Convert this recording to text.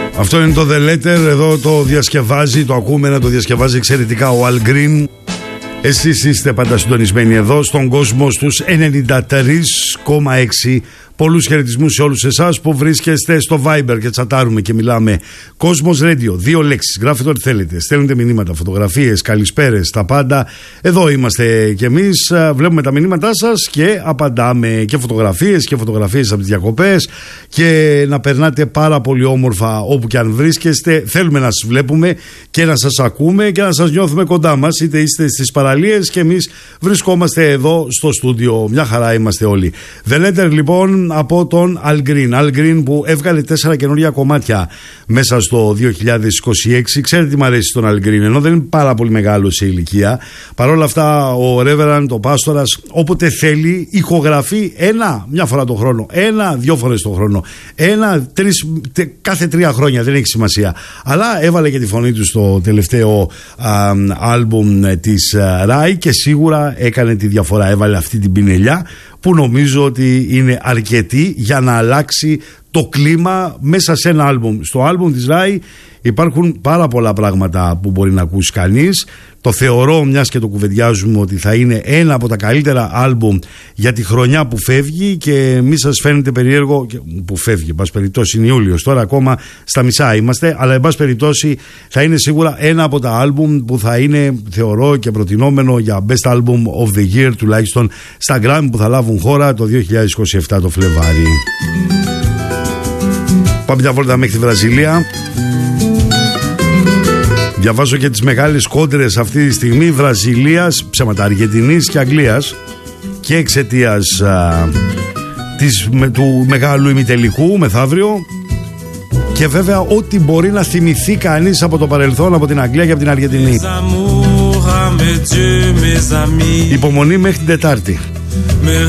Αυτό είναι το The Letter. Εδώ το διασκευάζει, το ακούμε να το διασκευάζει εξαιρετικά ο Al Green. Εσείς είστε πάντα συντονισμένοι εδώ στον κόσμο στους 93,6. Πολλούς χαιρετισμούς σε όλους εσάς που βρίσκεστε στο Viber και τσατάρουμε και μιλάμε. Κόσμος Radio, 2 λέξεις, γράφετε ό,τι θέλετε, στέλνετε μηνύματα, φωτογραφίες, καλησπέρες, τα πάντα. Εδώ είμαστε κι εμείς, βλέπουμε τα μηνύματά σας και απαντάμε, και φωτογραφίες από τις διακοπές, και να περνάτε πάρα πολύ όμορφα όπου και αν βρίσκεστε. Θέλουμε να σας βλέπουμε και να σας ακούμε και να σας νιώθουμε κοντά μας, είτε είστε στις παραλίες και εμείς βρισκόμαστε εδώ στο στούντιο. Μια χαρά είμαστε όλοι. The Letter λοιπόν από τον Al Green. Al Green που έβγαλε 4 καινούργια κομμάτια μέσα στο 2026. Ξέρετε τι μου αρέσει τον Al Green, ενώ δεν είναι πάρα πολύ μεγάλο σε ηλικία. Παρ' όλα αυτά ο Reverend, ο Πάστορας, όποτε θέλει ηχογραφεί μια φορά το χρόνο, 1-2 φορές το χρόνο, κάθε 3 χρόνια, δεν έχει σημασία. Αλλά έβαλε και τη φωνή του στο τελευταίο άλμπουμ της Rai και σίγουρα έκανε τη διαφορά. Έβαλε αυτή την πινελιά που νομίζω ότι είναι αρκετή για να αλλάξει το κλίμα μέσα σε ένα άλμπουμ. Στο άλμπουμ της Rai υπάρχουν πάρα πολλά πράγματα που μπορεί να ακούσει κανείς. Το θεωρώ, μιας και το κουβεντιάζουμε, ότι θα είναι ένα από τα καλύτερα άλμπουμ για τη χρονιά που φεύγει, και μη σας φαίνεται περίεργο που φεύγει, εν πάση περιπτώσει είναι Ιούλιος, τώρα ακόμα στα μισά είμαστε, αλλά εν πάση περιπτώσει θα είναι σίγουρα ένα από τα άλμπουμ που θα είναι, θεωρώ, και προτινόμενο για Best Album of the Year, τουλάχιστον στα Grammy που θα λάβουν χώρα το 2027 το Φλεβάρι. Πάμε μια βόλτα μέχρι τη Βραζιλία. Διαβάζω και τις μεγάλες κόντρες αυτή τη στιγμή Βραζιλίας, ψέματα, Αργεντινής και Αγγλίας, και εξαιτίας του μεγάλου ημιτελικού μεθαύριο, και βέβαια ό,τι μπορεί να θυμηθεί κανείς από το παρελθόν, από την Αγγλία και από την Αργεντινή. Υπομονή μέχρι την Τετάρτη.